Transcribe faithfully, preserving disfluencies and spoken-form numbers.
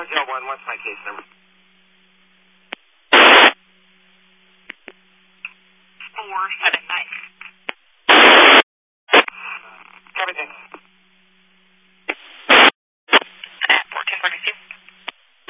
Hotel one, what's my case number? Four, seven,